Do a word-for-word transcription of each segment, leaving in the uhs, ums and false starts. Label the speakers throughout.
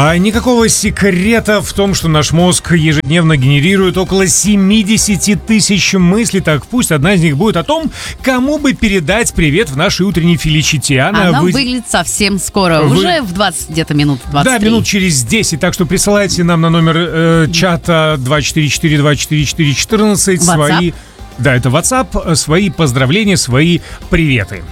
Speaker 1: А никакого секрета в том, что наш мозг ежедневно генерирует около семьдесят тысяч мыслей. Так пусть одна из них будет о том, кому бы передать привет в нашей утренней Феличите. Она,
Speaker 2: Она
Speaker 1: вы...
Speaker 2: выглядит совсем скоро,
Speaker 1: Вы...
Speaker 2: уже в двадцать где-то минут двадцать три.
Speaker 1: Да, минут через десять. Так что присылайте нам на номер э, чата два четыре четыре два четыре четыре четырнадцать свои... Да, это WhatsApp, свои поздравления, свои приветы.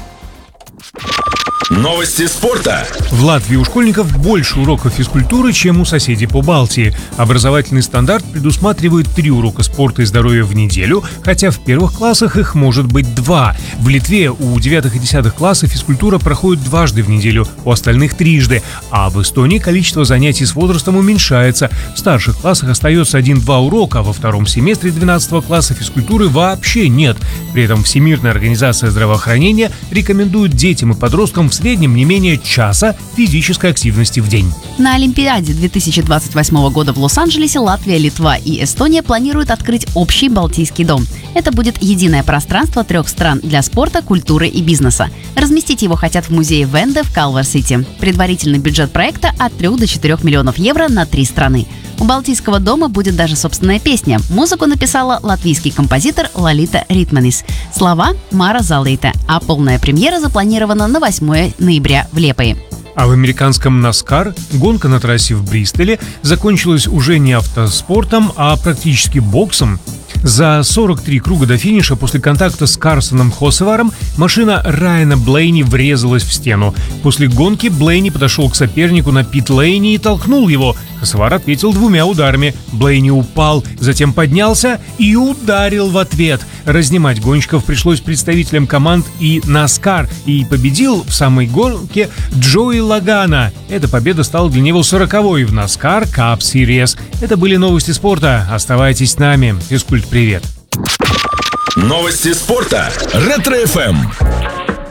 Speaker 3: Новости спорта.
Speaker 1: В Латвии у школьников больше уроков физкультуры, чем у соседей по Балтии. Образовательный стандарт предусматривает три урока спорта и здоровья в неделю, хотя в первых классах их может быть два. В Литве у девятых и десятых классов физкультура проходит дважды в неделю, у остальных трижды. А в Эстонии количество занятий с возрастом уменьшается. В старших классах остается один-два урока, а во втором семестре двенадцатого класса физкультуры вообще нет. При этом Всемирная организация здравоохранения рекомендует детям и подросткам в среднем не менее часа физической активности в день.
Speaker 2: На Олимпиаде две тысячи двадцать восьмого года в Лос-Анджелесе Латвия, Литва и Эстония планируют открыть общий Балтийский дом. Это будет единое пространство трех стран для спорта, культуры и бизнеса. Разместить его хотят в музее Венде в Калвар-Сити. Предварительный бюджет проекта от трёх до четырёх миллионов евро на три страны. У Балтийского дома будет даже собственная песня. Музыку написала латвийский композитор Лолита Ритманис. Слова – Мара Залейте, а полная премьера запланирована на восьмое ноября в Лепое.
Speaker 1: А в американском Наскар гонка на трассе в Бристоле закончилась уже не автоспортом, а практически боксом. За сорок три круга до финиша после контакта с Карсоном Хосеваром машина Райана Блейни врезалась в стену. После гонки Блейни подошел к сопернику на пит-лейне и толкнул его. Хосевар ответил двумя ударами. Блейни упал, затем поднялся и ударил в ответ. Разнимать гонщиков пришлось представителям команд и Наскар, и победил в самой гонке Джои Лагана. Эта победа стала для него сороковой в Наскар Cup Series. Это были новости спорта. Оставайтесь с нами. Физкульт, привет.
Speaker 3: Новости спорта. Ретро-эф эм.